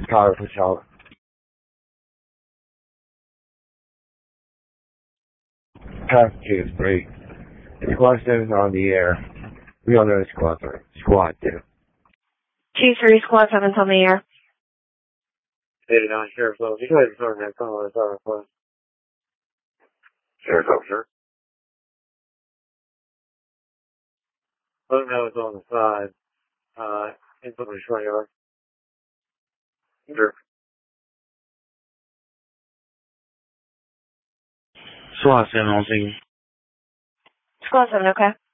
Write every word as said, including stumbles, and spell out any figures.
Tyler for Charlotte. Task two is three. Squad seven is on the air. We all know squad three. Squad two. Two three squad seven's on the air. eighty-nine Sheriff's Office. You guys are starting that call as our request. Sheriff's officer. Let them know it's on the side. Uh, in somebody's front yard. Sure. Squad seven on scene. Squad seven, okay.